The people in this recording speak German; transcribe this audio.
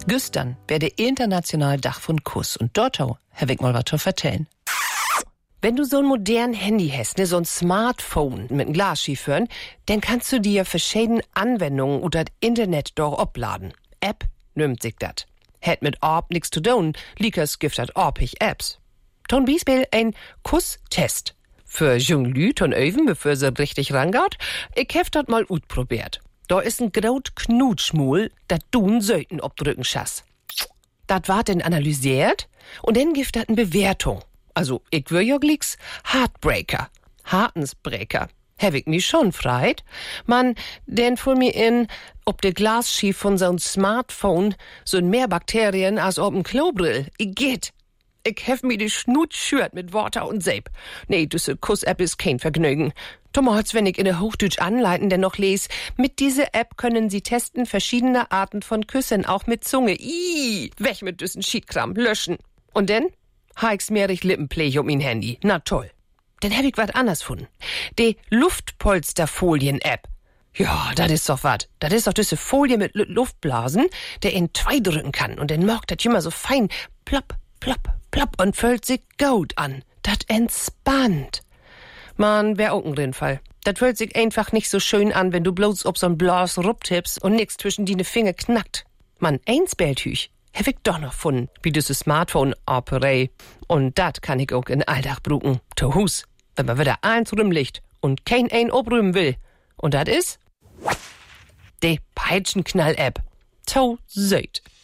Gestern wär der internationale Dach von Kuss und dort habe ich mal was zu vertellen. Wenn du so ein modernes Handy hast, so ein Smartphone mit einem Glasschiefern, dann kannst du dir verschiedene Anwendungen oder das Internet dort abladen. App nimmt sich dat. Hat mit Orb nix zu tun, liekers gibt dat Orbig Apps. Ton Beispiel ein Kusstest. Für junge Lüt und Öwen, bevor sie richtig rangaut, ich hef dat mal utprobiert. Da ist ein graut Knutschmul, dat du n Söten obdrücken schass. Dat ward denn analysiert und dann gibt dat n Bewertung. Also, ich wür ja glicks Heartbreaker, Hartensbreaker. Hab ich mich schon freit. Man, denn vor mir in, ob de Glasschief von so'n Smartphone so mehr Bakterien als ob n Klobrill. Ich geht. Ich hef mir die Schnut schürt mit Water und Seip. Nee, diese Kuss-App ist kein Vergnügen. Tomals, wenn ich in der Hochdeutsch anleiten denn noch les, mit dieser App können Sie testen verschiedene Arten von Küssen, auch mit Zunge. Weg mit düssen Schiedkram, löschen. Und denn? Ha ich's mehrig Lippenpflege um mein Handy. Na toll. Dann hab ich wat anders gefunden. Die Luftpolsterfolien-App. Ja, das ist doch wat. Das ist doch diese Folie mit Luftblasen, der in 2 drücken kann. Und dann mag das immer so fein plopp, plopp, plopp und fühlt sich gut an. Das entspannt. Man, wär auch ein Rinfall. Das fühlt sich einfach nicht so schön an, wenn du bloß ob so'n Blas ruptippst und nix zwischen die Finger knackt. Man, eins Bältüch hab ich doch noch gefunden, wie dieses Smartphone-Operei. Und dat kann ich auch in Alltag bruken. To Hus, wenn man wieder eins rumlicht und kein ein obrühmen will. Und dat is? Die Peitschenknall-App. To Söd.